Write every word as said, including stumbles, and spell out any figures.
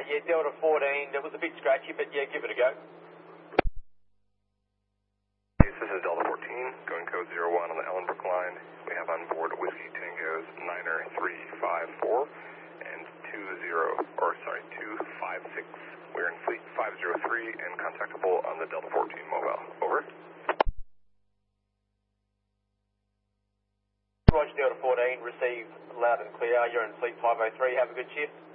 yeah, Delta fourteen, it was a bit scratchy, but yeah, give it a go. This is Delta fourteen, going code zero one on the Ellenbrook line. We have on board Whiskey Tango's Niner three five four and two zero, or sorry, two five six. We're in fleet five zero three and contactable on the Delta fourteen mobile. Over. Roger, Delta fourteen, received loud and clear. You're in fleet five oh three. Have a good shift.